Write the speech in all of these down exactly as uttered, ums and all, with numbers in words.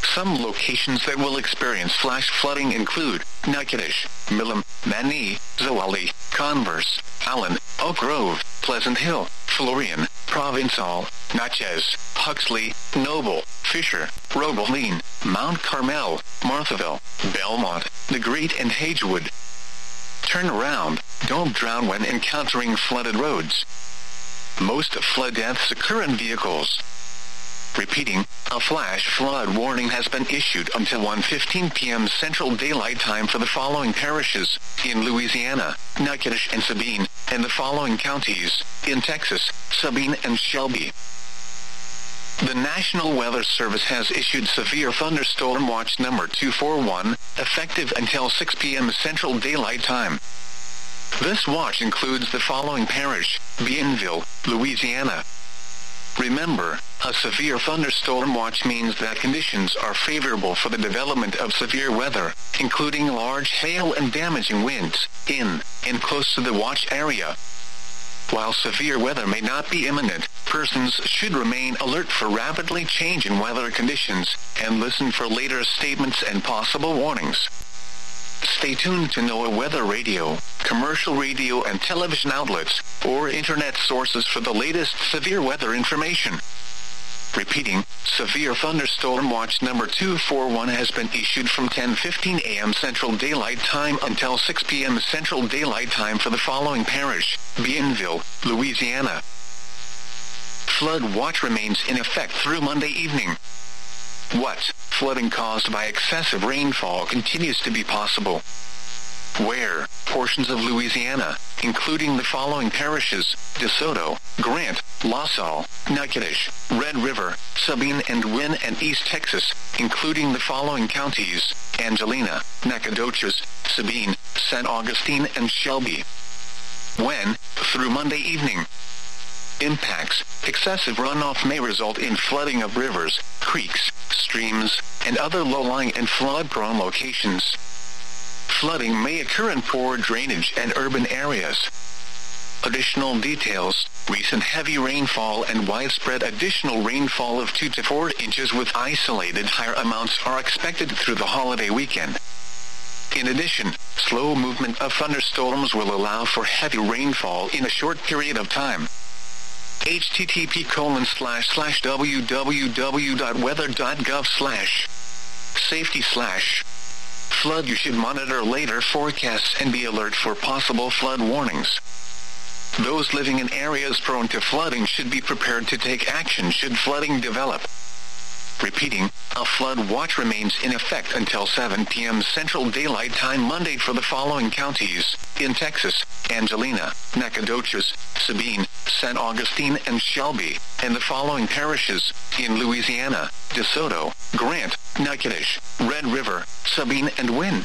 Some locations that will experience flash flooding include Natchitoches, Milam, Mani, Zawali, Converse, Allen, Oak Grove, Pleasant Hill, Florian, Provincetown, Natchez, Huxley, Noble, Fisher, Robeline, Mount Carmel, Marthaville, Belmont, The Great and Hagewood. Turn around. Don't drown when encountering flooded roads. Most flood deaths occur in vehicles. Repeating, a flash flood warning has been issued until one fifteen p.m. Central Daylight Time for the following parishes, in Louisiana, Natchitoches and Sabine, and the following counties, in Texas, Sabine and Shelby. The National Weather Service has issued Severe Thunderstorm Watch number two forty-one, effective until six p.m. Central Daylight Time. This watch includes the following parish, Bienville, Louisiana. Remember, a severe thunderstorm watch means that conditions are favorable for the development of severe weather, including large hail and damaging winds, in and close to the watch area. While severe weather may not be imminent, persons should remain alert for rapidly changing weather conditions, and listen for later statements and possible warnings. Stay tuned to NOAA Weather Radio, commercial radio and television outlets, or internet sources for the latest severe weather information. Repeating, Severe Thunderstorm Watch number two forty-one has been issued from ten fifteen a.m. Central Daylight Time until six p.m. Central Daylight Time for the following parish, Bienville, Louisiana. Flood watch remains in effect through Monday evening. What? Flooding caused by excessive rainfall continues to be possible. Where? Portions of Louisiana, including the following parishes, DeSoto, Grant, La Salle, Natchitoches, Red River, Sabine and Wynne, and East Texas, including the following counties, Angelina, Nacogdoches, Sabine, Saint Augustine, and Shelby. When? Through Monday evening. Impacts. Excessive runoff may result in flooding of rivers, creeks, streams, and other low-lying and flood-prone locations. Flooding may occur in poor drainage and urban areas. Additional details, recent heavy rainfall and widespread additional rainfall of two to four inches with isolated higher amounts are expected through the holiday weekend. In addition, slow movement of thunderstorms will allow for heavy rainfall in a short period of time. http colon slash slash www.weather.gov slash safety slash flood. You should monitor later forecasts and be alert for possible flood warnings. Those living in areas prone to flooding should be prepared to take action should flooding develop. Repeating, a flood watch remains in effect until seven p.m. Central Daylight Time Monday for the following counties, in Texas, Angelina, Nacogdoches, Sabine, Saint Augustine, and Shelby, and the following parishes, in Louisiana, DeSoto, Grant, Natchitoches, Red River, Sabine, and Wynne.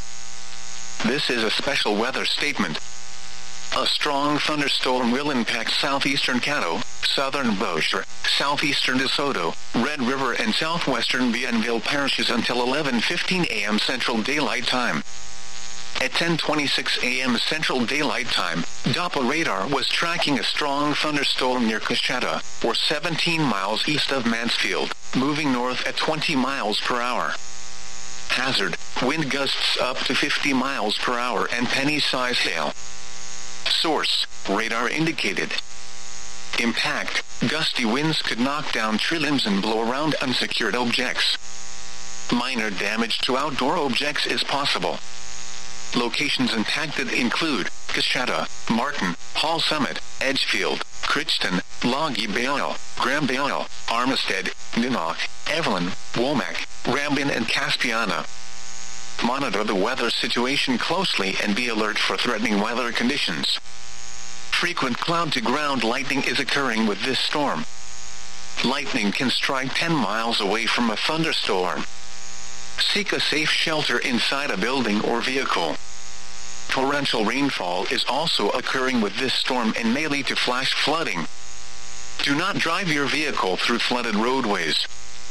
This is a special weather statement. A strong thunderstorm will impact southeastern Caddo, southern Bossier, southeastern DeSoto, Red River, and southwestern Bienville parishes until eleven fifteen a.m. Central Daylight Time. At ten twenty-six a.m. Central Daylight Time, Doppler radar was tracking a strong thunderstorm near Coshada, or seventeen miles east of Mansfield, moving north at twenty miles per hour. Hazard, wind gusts up to fifty miles per hour and penny-size hail. Source, radar indicated. Impact, gusty winds could knock down tree limbs and blow around unsecured objects. Minor damage to outdoor objects is possible. Locations impacted include Coshada, Martin, Hall Summit, Edgefield, Crichton, Logie Bayou, Graham Bayou, Armistead, Ninock, Evelyn, Womack, Rambin, and Caspiana. Monitor the weather situation closely and be alert for threatening weather conditions. Frequent cloud-to-ground lightning is occurring with this storm. Lightning can strike ten miles away from a thunderstorm. Seek a safe shelter inside a building or vehicle. Torrential rainfall is also occurring with this storm and may lead to flash flooding. Do not drive your vehicle through flooded roadways.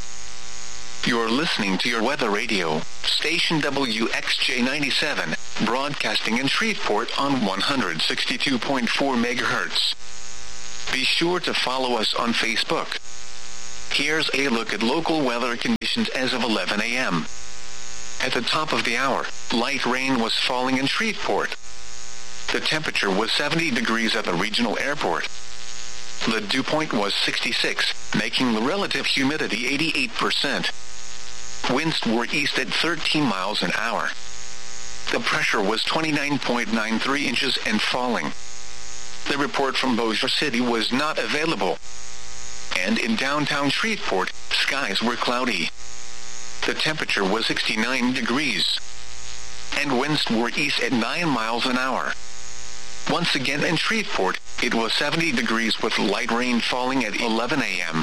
You're listening to your weather radio, station W X J ninety-seven, broadcasting in Shreveport on one sixty-two point four megahertz. Be sure to follow us on Facebook. Here's a look at local weather conditions conditions as of eleven a m At the top of the hour, light rain was falling in Shreveport. The temperature was seventy degrees at the regional airport. The dew point was sixty-six, making the relative humidity eighty-eight percent. Winds were east at thirteen miles an hour. The pressure was twenty-nine point nine three inches and falling. The report from Bossier City was not available. And in downtown Shreveport, skies were cloudy. The temperature was sixty-nine degrees. And winds were east at nine miles an hour. Once again in Shreveport, it was seventy degrees with light rain falling at eleven a m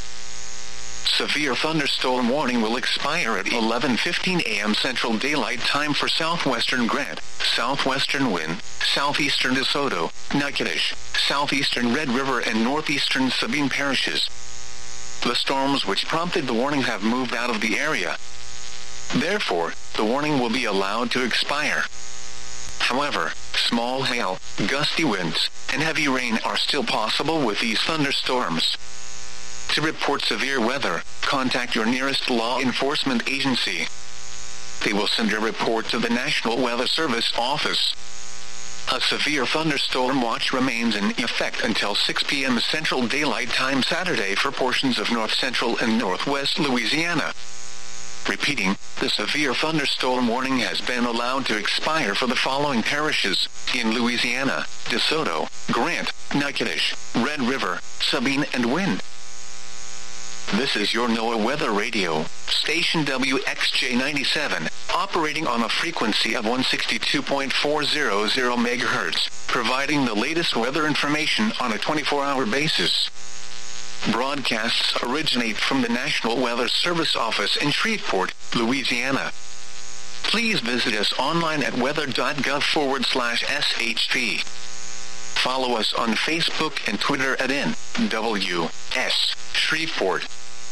Severe thunderstorm warning will expire at eleven fifteen a m Central Daylight Time for southwestern Grant, southwestern Wynne, southeastern DeSoto, Natchitoches, southeastern Red River and northeastern Sabine parishes. The storms which prompted the warning have moved out of the area. Therefore, the warning will be allowed to expire. However, small hail, gusty winds, and heavy rain are still possible with these thunderstorms. To report severe weather, contact your nearest law enforcement agency. They will send a report to the National Weather Service office. A severe thunderstorm watch remains in effect until six p m Central Daylight Time Saturday for portions of north-central and northwest Louisiana. Repeating, the severe thunderstorm warning has been allowed to expire for the following parishes in Louisiana: DeSoto, Grant, Natchitoches, Red River, Sabine, and Wynne. This is your NOAA Weather Radio, station W X J ninety-seven, operating on a frequency of one sixty-two point four hundred megahertz, providing the latest weather information on a twenty-four hour basis. Broadcasts originate from the National Weather Service office in Shreveport, Louisiana. Please visit us online at weather.gov forward slash SHP. Follow us on Facebook and Twitter at N W S Shreveport.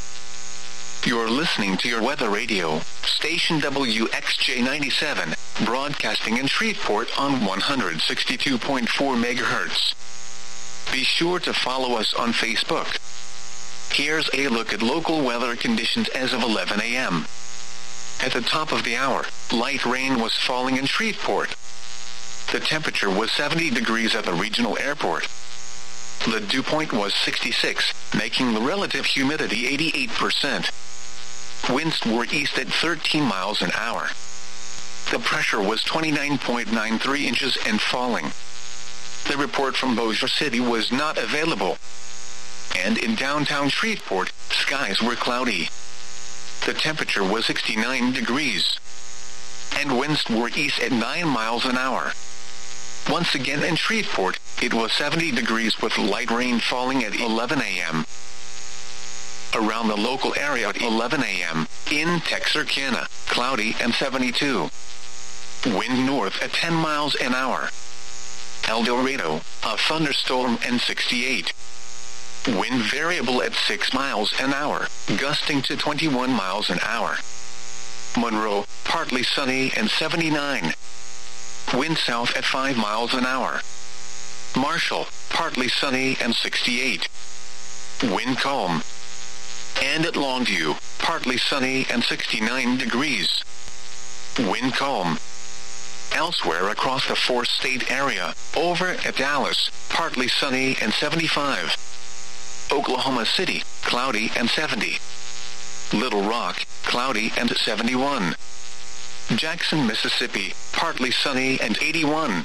You're listening to your Weather Radio, station W X J ninety-seven, broadcasting in Shreveport on one sixty-two point four megahertz. Be sure to follow us on Facebook. Here's a look at local weather conditions as of eleven a m At the top of the hour, light rain was falling in Shreveport. The temperature was seventy degrees at the regional airport. The dew point was sixty-six, making the relative humidity eighty-eight percent. Winds were east at thirteen miles an hour. The pressure was twenty-nine point nine three inches and falling. The report from Bossier City was not available. And in downtown Shreveport, skies were cloudy. The temperature was sixty-nine degrees. And winds were east at nine miles an hour. Once again in Shreveport, it was seventy degrees with light rain falling at eleven a m Around the local area at eleven a m in Texarkana, cloudy and seventy-two. Wind north at ten miles an hour. El Dorado, a thunderstorm and sixty-eight. Wind variable at six miles an hour, gusting to twenty-one miles an hour. Monroe, partly sunny and seventy-nine. Wind south at five miles an hour. Marshall, partly sunny and sixty-eight. Wind calm. And at Longview, partly sunny and sixty-nine degrees. Wind calm. Elsewhere across the four-state area, over at Dallas, partly sunny and seventy-five. Oklahoma City, cloudy and seventy. Little Rock, cloudy and seventy-one. Jackson, Mississippi, partly sunny and eighty-one.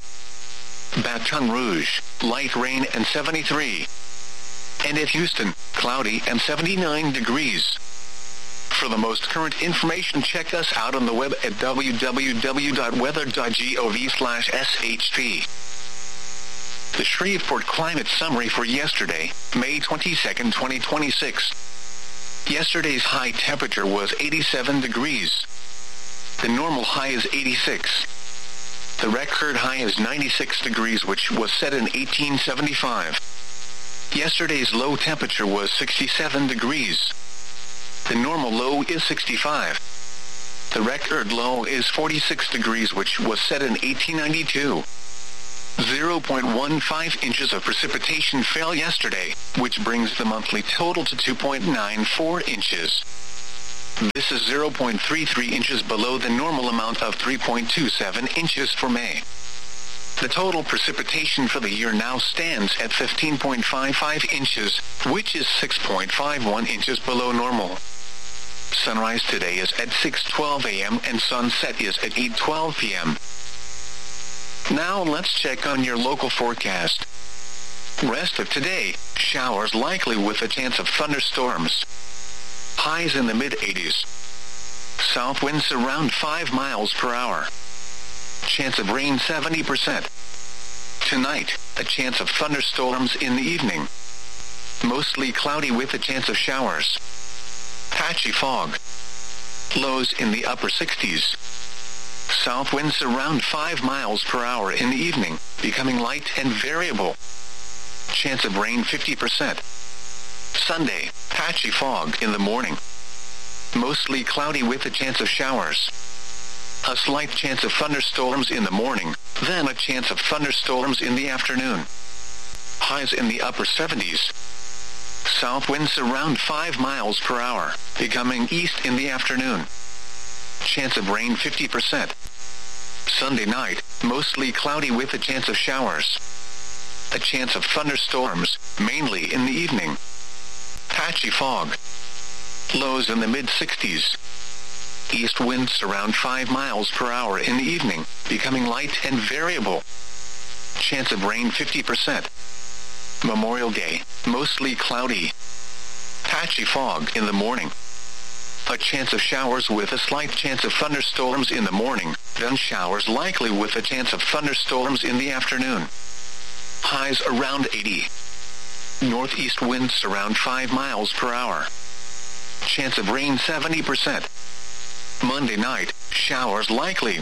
Baton Rouge, light rain and seventy-three. And at Houston, cloudy and seventy-nine degrees. For the most current information, check us out on the web at w w w dot weather dot gov slash S H P. The Shreveport Climate Summary for yesterday, May twenty-second, twenty twenty-six. Yesterday's high temperature was eighty-seven degrees. The normal high is eighty-six. The record high is ninety-six degrees, which was set in eighteen seventy-five. Yesterday's low temperature was sixty-seven degrees. The normal low is sixty-five. The record low is forty-six degrees, which was set in eighteen ninety-two. zero point one five inches of precipitation fell yesterday, which brings the monthly total to two point nine four inches. This is zero point three three inches below the normal amount of three point two seven inches for May. The total precipitation for the year now stands at fifteen point five five inches, which is six point five one inches below normal. Sunrise today is at six twelve a m and sunset is at eight twelve p m Now let's check on your local forecast. Rest of today, showers likely with a chance of thunderstorms. Highs in the mid eighties. South winds around five miles per hour. Chance of rain seventy percent. Tonight, a chance of thunderstorms in the evening. Mostly cloudy with a chance of showers. Patchy fog. Lows in the upper sixties. South winds around five miles per hour in the evening, becoming light and variable. Chance of rain fifty percent. Sunday, patchy fog in the morning. Mostly cloudy with a chance of showers. A slight chance of thunderstorms in the morning, then a chance of thunderstorms in the afternoon. Highs in the upper seventies. South winds around five miles per hour, becoming east in the afternoon. Chance of rain fifty percent. Sunday night, mostly cloudy with a chance of showers. A chance of thunderstorms, mainly in the evening. Patchy fog. Lows in the mid sixties. East winds around five miles per hour in the evening, becoming light and variable. Chance of rain fifty percent. Memorial Day, mostly cloudy. Patchy fog in the morning. A chance of showers with a slight chance of thunderstorms in the morning, then showers likely with a chance of thunderstorms in the afternoon. Highs around eighty. Northeast winds around five miles per hour. Chance of rain seventy percent. Monday night, showers likely.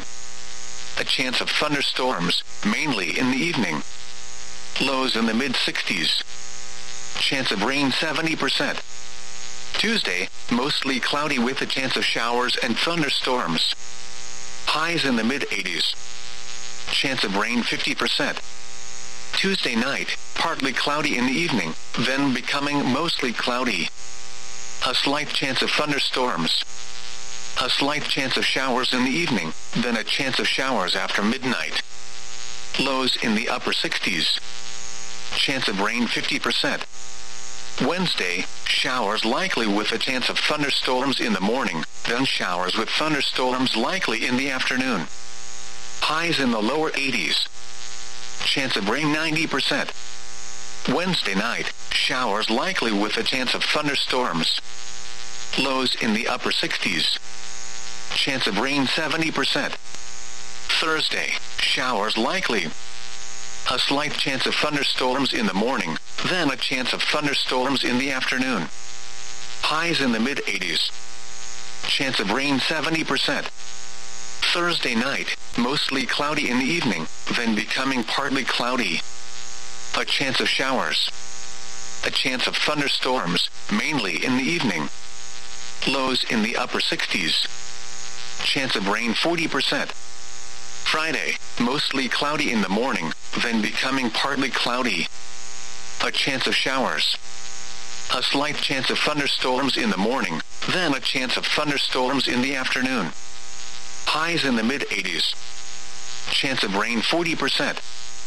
A chance of thunderstorms, mainly in the evening. Lows in the mid sixties. Chance of rain seventy percent. Tuesday, mostly cloudy with a chance of showers and thunderstorms. Highs in the mid eighties. Chance of rain fifty percent. Tuesday night, partly cloudy in the evening, then becoming mostly cloudy. A slight chance of thunderstorms. A slight chance of showers in the evening, then a chance of showers after midnight. Lows in the upper sixties. Chance of rain fifty percent. Wednesday, showers likely with a chance of thunderstorms in the morning, then showers with thunderstorms likely in the afternoon. Highs in the lower eighties. Chance of rain ninety percent. Wednesday night, showers likely with a chance of thunderstorms. Lows in the upper sixties. Chance of rain seventy percent. Thursday, showers likely. A slight chance of thunderstorms in the morning, then a chance of thunderstorms in the afternoon. Highs in the mid eighties. Chance of rain seventy percent. Thursday night, mostly cloudy in the evening, then becoming partly cloudy. A chance of showers. A chance of thunderstorms, mainly in the evening. Lows in the upper sixties. Chance of rain forty percent. Friday, mostly cloudy in the morning, then becoming partly cloudy. A chance of showers. A slight chance of thunderstorms in the morning, then a chance of thunderstorms in the afternoon. Highs in the mid eighties. Chance of rain forty percent.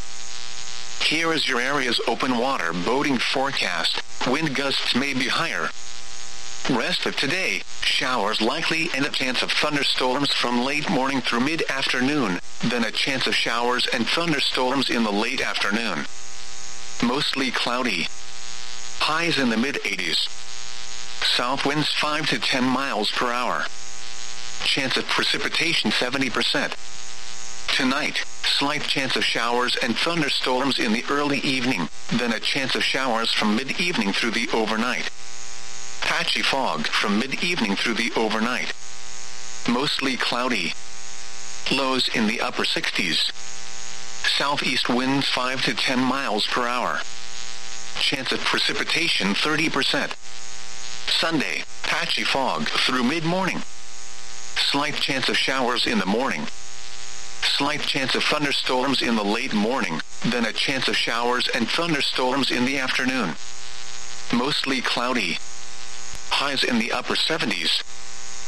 Here is your area's open water boating forecast. Wind gusts may be higher. Rest of today, showers likely and a chance of thunderstorms from late morning through mid-afternoon, then a chance of showers and thunderstorms in the late afternoon. Mostly cloudy. Highs in the mid eighties. South winds five to ten miles per hour. Chance of precipitation seventy percent. Tonight, slight chance of showers and thunderstorms in the early evening, then a chance of showers from mid-evening through the overnight. Patchy fog from mid-evening through the overnight. Mostly cloudy. Lows in the upper sixties. Southeast winds five to ten miles per hour. Chance of precipitation thirty percent. Sunday, patchy fog through mid-morning. Slight chance of showers in the morning. Slight chance of thunderstorms in the late morning, then a chance of showers and thunderstorms in the afternoon. Mostly cloudy. Highs in the upper seventies.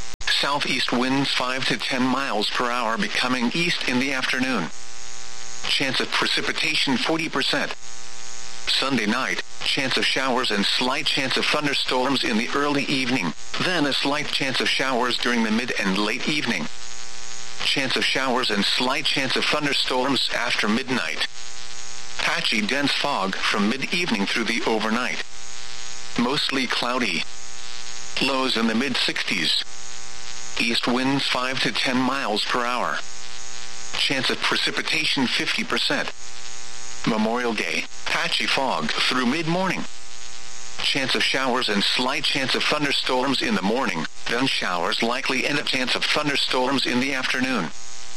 southeast winds five to ten miles per hour becoming east in the afternoon. Chance of precipitation forty percent. Sunday night, chance of showers and slight chance of thunderstorms in the early evening, then a slight chance of showers during the mid and late evening. Chance of showers and slight chance of thunderstorms after midnight. Patchy dense fog from mid-evening through the overnight. Mostly cloudy. Lows in the mid-sixties. East winds five to ten miles per hour. Chance of precipitation fifty percent. Memorial Day, patchy fog through mid-morning. Chance of showers and slight chance of thunderstorms in the morning, then showers likely and a chance of thunderstorms in the afternoon.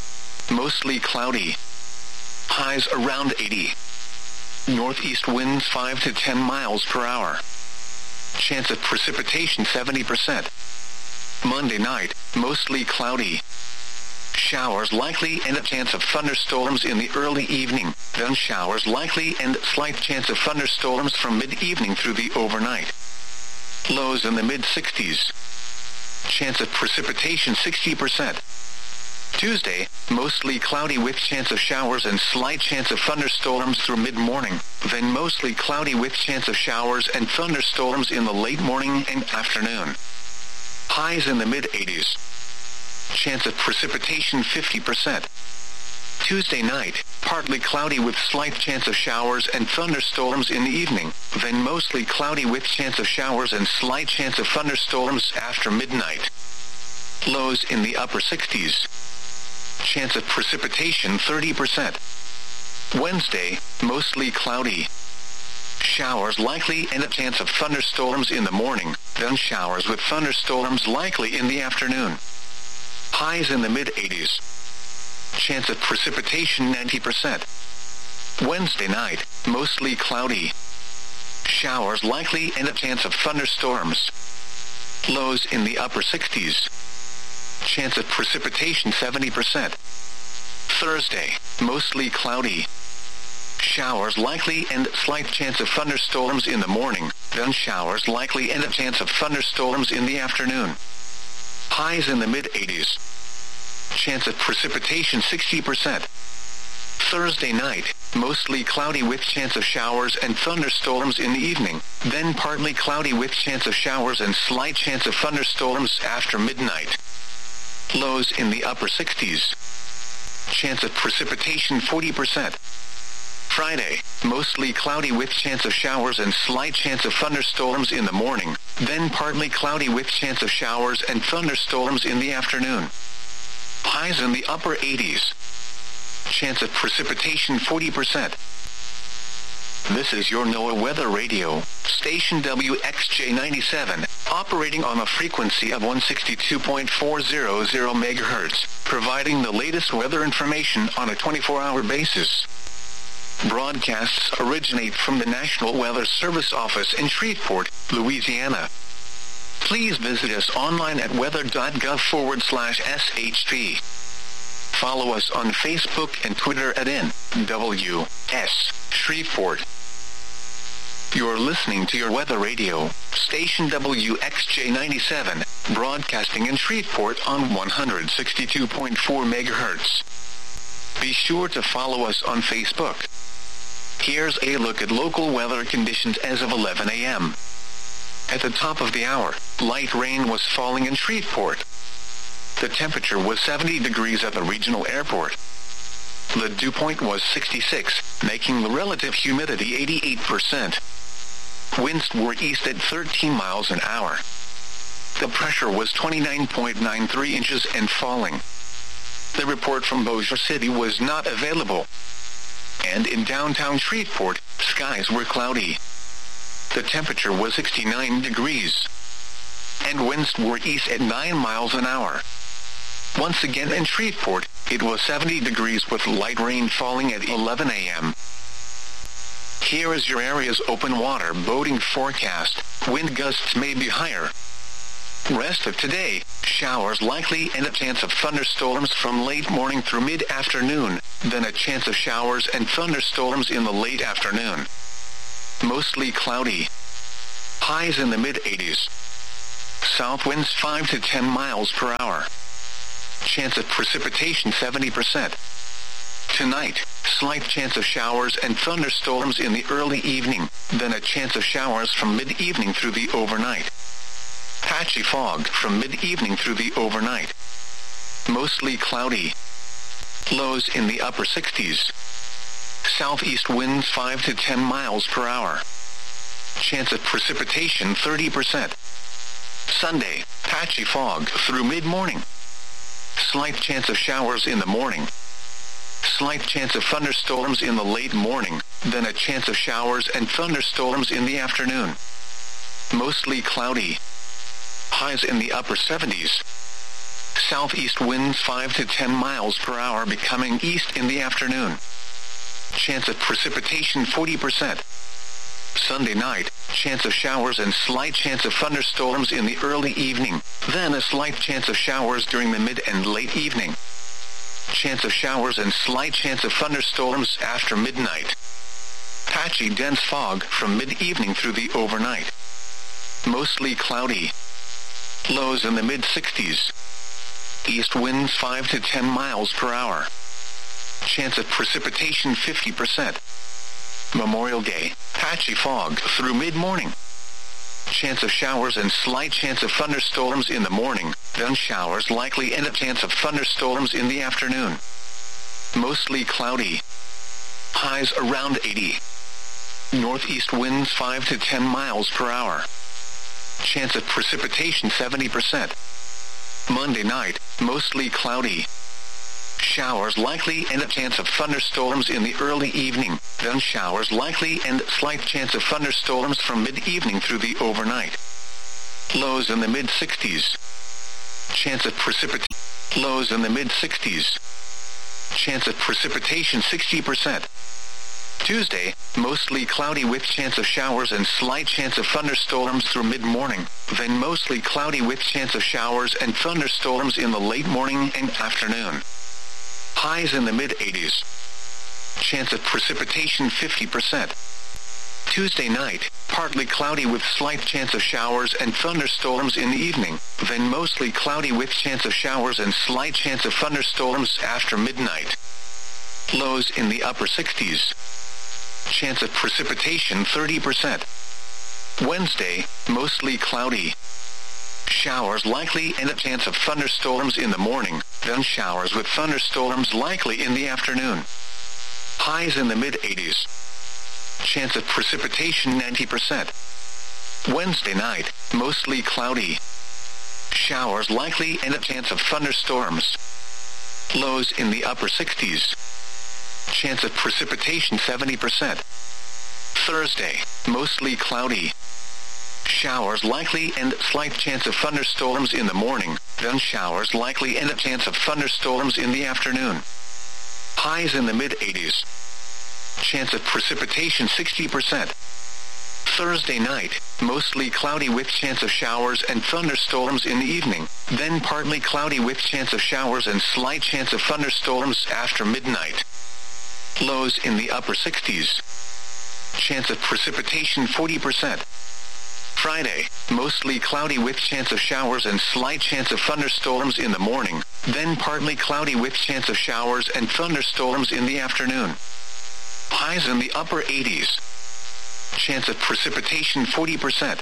Mostly cloudy. Highs around eighty. Northeast winds five to ten miles per hour. Chance of precipitation seventy percent. Monday night, mostly cloudy. Showers likely and a chance of thunderstorms in the early evening, then showers likely and slight chance of thunderstorms from mid-evening through the overnight. Lows in the mid-sixties. Chance of precipitation sixty percent. Tuesday, mostly cloudy with chance of showers and slight chance of thunderstorms through mid-morning, then mostly cloudy with chance of showers and thunderstorms in the late morning and afternoon. Highs in the mid-eighties. Chance of precipitation fifty percent. Tuesday night, partly cloudy with slight chance of showers and thunderstorms in the evening, then mostly cloudy with chance of showers and slight chance of thunderstorms after midnight. Lows in the upper sixties. Chance of precipitation thirty percent. Wednesday, mostly cloudy. Showers likely and a chance of thunderstorms in the morning, then showers with thunderstorms likely in the afternoon. Highs in the mid-eighties. Chance of precipitation ninety percent. Wednesday night, mostly cloudy. Showers likely and a chance of thunderstorms. Lows in the upper sixties. Chance of precipitation seventy percent. Thursday, mostly cloudy. Showers likely and slight chance of thunderstorms in the morning, then showers likely and a chance of thunderstorms in the afternoon. Highs in the mid-eighties. Chance of precipitation sixty percent. Thursday night, mostly cloudy with chance of showers and thunderstorms in the evening, then partly cloudy with chance of showers and slight chance of thunderstorms after midnight. Lows in the upper sixties. Chance of precipitation forty percent. Friday, mostly cloudy with chance of showers and slight chance of thunderstorms in the morning, then partly cloudy with chance of showers and thunderstorms in the afternoon. Highs in the upper eighties. Chance of precipitation forty percent. This is your NOAA Weather Radio, station W X J ninety-seven, operating on a frequency of one sixty-two point four hundred megahertz, providing the latest weather information on a twenty-four hour basis. Broadcasts originate from the National Weather Service office in Shreveport, Louisiana. Please visit us online at weather.gov forward slash SHP. Follow us on Facebook and Twitter at N W S Shreveport. You're listening to your Weather Radio, station W X J ninety-seven, broadcasting in Shreveport on one sixty-two point four megahertz. Be sure to follow us on Facebook. Here's a look at local weather conditions as of eleven a m At the top of the hour, light rain was falling in Shreveport. The temperature was seventy degrees at the regional airport. The dew point was sixty-six, making the relative humidity eighty-eight percent. Winds were east at thirteen miles an hour. The pressure was twenty-nine point nine three inches and falling. The report from Bossier City was not available. And in downtown Shreveport, skies were cloudy. The temperature was sixty-nine degrees. And winds were east at nine miles an hour. Once again in Shreveport, it was seventy degrees with light rain falling at eleven a m Here is your area's open water boating forecast. Wind gusts may be higher. Rest of today, showers likely and a chance of thunderstorms from late morning through mid-afternoon, then a chance of showers and thunderstorms in the late afternoon. Mostly cloudy. Highs in the mid-eighties. South winds five to ten miles per hour. Chance of precipitation seventy percent. Tonight, slight chance of showers and thunderstorms in the early evening, then a chance of showers from mid-evening through the overnight. Patchy fog from mid-evening through the overnight. Mostly cloudy. Lows in the upper sixties. Southeast winds five to ten miles per hour. Chance of precipitation thirty percent. Sunday, patchy fog through mid-morning. Slight chance of showers in the morning. Slight chance of thunderstorms in the late morning, then a chance of showers and thunderstorms in the afternoon. Mostly cloudy. Highs in the upper seventies. Southeast winds five to ten miles per hour becoming east in the afternoon. Chance of precipitation forty percent. Sunday night, chance of showers and slight chance of thunderstorms in the early evening, then a slight chance of showers during the mid and late evening. Chance of showers and slight chance of thunderstorms after midnight. Patchy dense fog from mid-evening through the overnight. Mostly cloudy. Lows in the mid-sixties. East winds five to ten miles per hour. Chance of precipitation fifty percent. Memorial Day, patchy fog through mid-morning. Chance of showers and slight chance of thunderstorms in the morning, then showers likely and a chance of thunderstorms in the afternoon. Mostly cloudy. Highs around eighty. Northeast winds five to ten miles per hour. Chance of precipitation seventy percent. Monday night, mostly cloudy. Showers likely and a chance of thunderstorms in the early evening, then showers likely and slight chance of thunderstorms from mid-evening through the overnight. Lows in the mid-sixties. Chance of precipitation. Lows in the mid-sixties. Chance of precipitation sixty percent. Tuesday, mostly cloudy with chance of showers and slight chance of thunderstorms through mid-morning, then mostly cloudy with chance of showers and thunderstorms in the late morning and afternoon. Highs in the mid-eighties. Chance of precipitation fifty percent. Tuesday night, partly cloudy with slight chance of showers and thunderstorms in the evening, then mostly cloudy with chance of showers and slight chance of thunderstorms after midnight. Lows in the upper sixties. Chance of precipitation thirty percent. Wednesday, mostly cloudy. Showers likely and a chance of thunderstorms in the morning, then showers with thunderstorms likely in the afternoon. Highs in the mid-eighties. Chance of precipitation ninety percent. Wednesday night, mostly cloudy. Showers likely and a chance of thunderstorms. Lows in the upper sixties. Chance of precipitation seventy percent. Thursday, mostly cloudy. Showers likely and slight chance of thunderstorms in the morning, then showers likely and a chance of thunderstorms in the afternoon. Highs in the mid-eighties. Chance of precipitation sixty percent. Thursday night, mostly cloudy with chance of showers and thunderstorms in the evening, then partly cloudy with chance of showers and slight chance of thunderstorms after midnight. Lows in the upper sixties. Chance of precipitation forty percent. Friday, mostly cloudy with chance of showers and slight chance of thunderstorms in the morning, then partly cloudy with chance of showers and thunderstorms in the afternoon. Highs in the upper eighties. Chance of precipitation forty percent.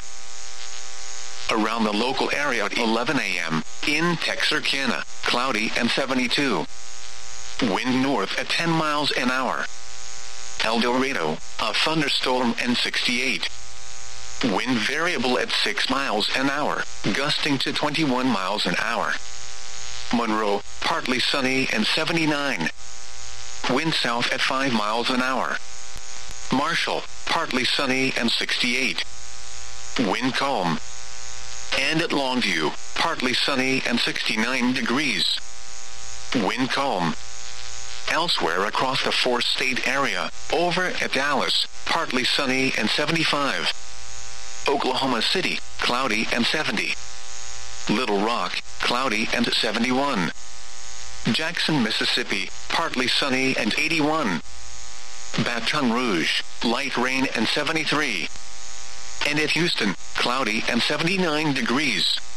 Around the local area at eleven a.m., in Texarkana, cloudy and seventy-two. Wind north at ten miles an hour. El Dorado, a thunderstorm and sixty-eight. Wind variable at six miles an hour, gusting to twenty-one miles an hour. Monroe, partly sunny and seventy-nine. Wind south at five miles an hour. Marshall, partly sunny and sixty-eight. Wind calm. And at Longview, partly sunny and sixty-nine degrees. Wind calm. Elsewhere across the four-state area, over at Dallas, partly sunny and seventy-five. Oklahoma City, cloudy and seventy. Little Rock, cloudy and seventy-one. Jackson, Mississippi, partly sunny and eighty-one. Baton Rouge, light rain and seventy-three. And at Houston, cloudy and seventy-nine degrees.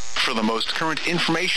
For the most current information